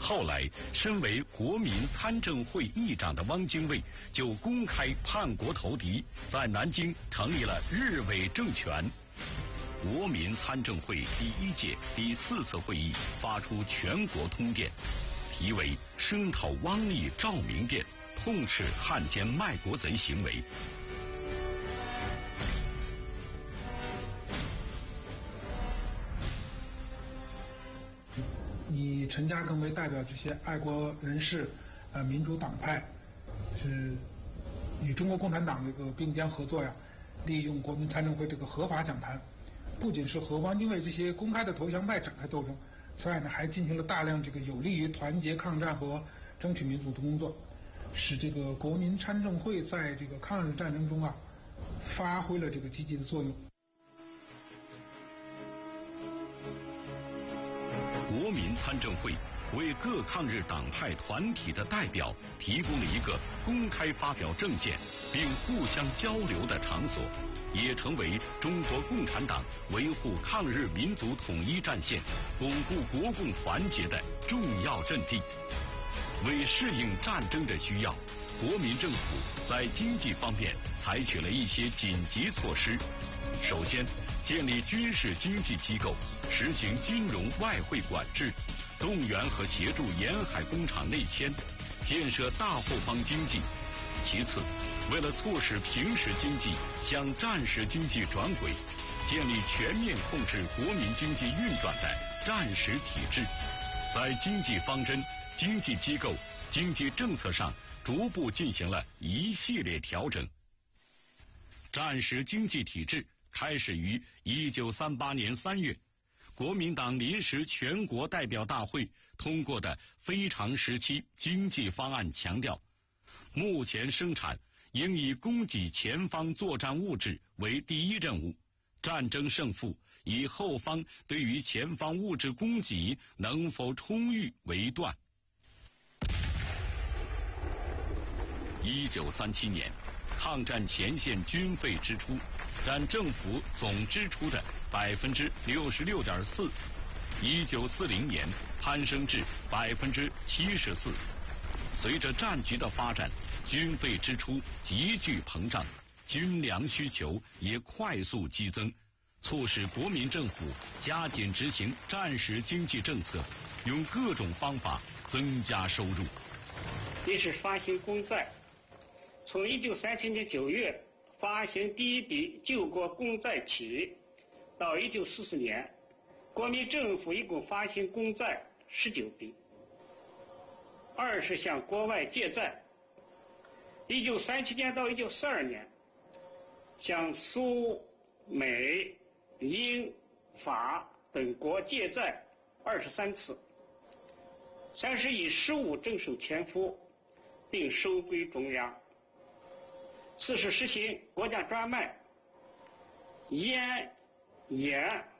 后来，身为国民参政会议长的汪精卫就公开叛国投敌，在南京成立了日伪政权。国民参政会第1届第4次会议发出全国通电，题为“声讨汪逆赵明电，痛斥汉奸卖国贼行为”。 以陈嘉庚为代表这些爱国人士、民主党派，是与中国共产党这个并肩合作呀，利用国民参政会这个合法讲坛，不仅是和汪精卫这些公开的投降派展开斗争，此外呢，还进行了大量这个有利于团结抗战和争取民主的工作，使这个国民参政会在这个抗日战争中啊，发挥了这个积极的作用。 国民参政会为各抗日党派团体的代表提供了一个公开发表政见并互相交流的场所，也成为中国共产党维护抗日民族统一战线、巩固国共团结的重要阵地。为适应战争的需要，国民政府在经济方面采取了一些紧急措施。首先，建立军事经济机构，实行金融外汇管制，动员和协助沿海工厂内迁，建设大后方经济。其次，为了促使平时经济向战时经济转轨，建立全面控制国民经济运转的战时体制，在经济方针、经济机构、经济政策上逐步进行了一系列调整。战时经济体制开始于1938年3月，国民党临时全国代表大会通过的非常时期经济方案强调，目前生产应以供给前方作战物质为第一任务，战争胜负以后方对于前方物质供给能否充裕为断。1937年，抗战前线军费支出占政府总支出的66.4%， 1940年攀升至74%。随着战局的发展，军费支出急剧膨胀，军粮需求也快速激增，促使国民政府加紧执行战时经济政策，用各种方法增加收入。 一是发行公债，从1937年9月发行第一笔救国公债起，到1944年，国民政府一共发行公债19笔。二是向国外借债，1937年到1942年，向苏、美、英、法等国借债23次。三是以实物征收前付，并收归中央。四是实行国家专卖，烟、盐、